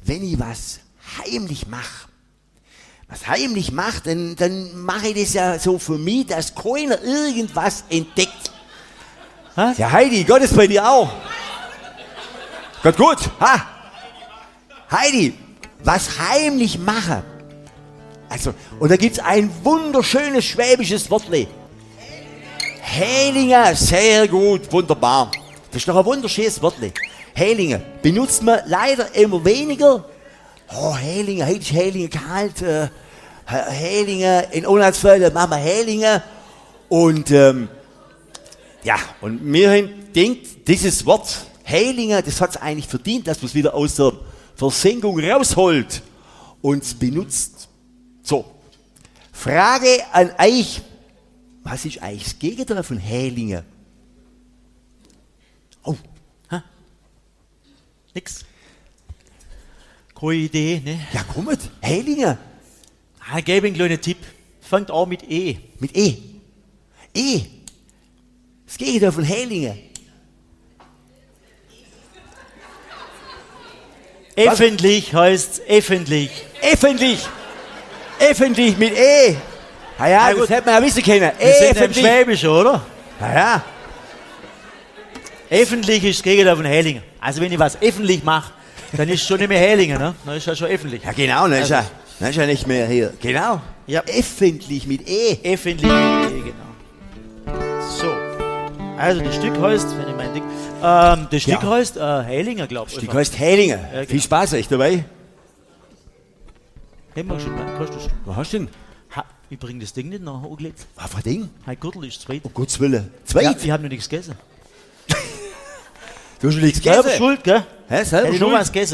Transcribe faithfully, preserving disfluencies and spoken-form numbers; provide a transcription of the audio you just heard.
wenn ich was heimlich mache, was heimlich macht, dann, dann mache ich das ja so für mich, dass keiner irgendwas entdeckt. Was? Ja, Heidi, Gott ist bei dir auch. Gott gut, ha? Heidi, was heimlich mache. Also, und da gibt es ein wunderschönes schwäbisches Wortli. Hählinge, sehr gut, wunderbar. Das ist doch ein wunderschönes Wortli. Hählinge benutzt man leider immer weniger. Oh, Hählinge, heute ist Hählinge kalt. Äh, Hählinge, in Unheilsfällen machen wir Hählinge. Und, ähm, ja, und mir haben denkt, dieses Wort Hählinge, das hat es eigentlich verdient, dass man es wieder aus der Versenkung rausholt und es benutzt. So, Frage an euch. Was ist eigentlich das Gegenteil von Hählinge? Oh, ha? Nix. Keine Idee, ne? Ja, kommt, Hählinge. Ah, gebe einen kleinen Tipp. Fängt auch mit E. Mit E. E. Das Gegenteil von Hählinge. Öffentlich heißt öffentlich. Öffentlich. Öffentlich mit E. Ah ja, Na das gut. hätte man ja wissen können. Wir sind im Öffentlich. Schwäbischen, oder? Ah ja. Öffentlich ist das Gegenteil von Hählinge. Also wenn ich was öffentlich mache, dann ist es schon nicht mehr Hählinge, ne? Dann ist es schon öffentlich. Ja genau, dann ist, ja, dann ist ja nicht mehr hier. Genau. Ja. Öffentlich mit E. Öffentlich mit E, genau. So. Also das Stück heißt, wenn ich mein Ding. Ähm, das Stück Ja. heißt äh, Hählinger, glaub ich. Die heißt Hählinge. Ja, genau. Viel Spaß euch dabei. Haben wir schon mal. Kostet Was hast du denn? ha, ich bringe das Ding nicht nach angelegt. Was für ein Ding? Mein Gürtel ist zweit. Um Gottes Willen. Zweit? Ja, ich habe noch nichts gegessen. Du hast schon nichts Selber gegessen? schuld, gell? Hä, selber Hätte ich noch schuld? was gegessen.